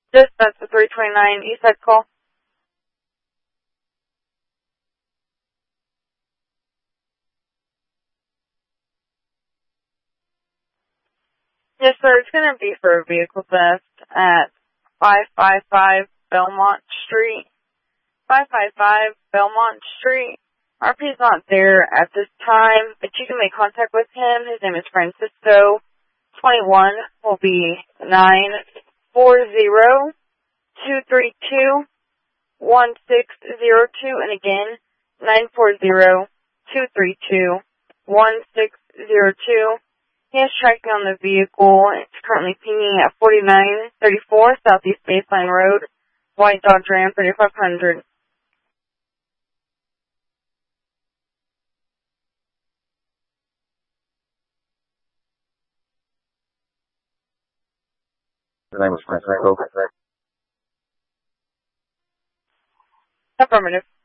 That's the 329 Eastside call. Yes, sir. It's going to be for a vehicle theft at 555 Belmont Street. 555 Belmont Street. RP is not there at this time, but you can make contact with him. His name is Francisco. 21 will be 940-232-1602. And again, 940-232-1602. He is tracking on the vehicle. It's currently pinging at 4934 Southeast Baseline Road, White Dodge Ram 3500. The name was Francisco. Affirmative.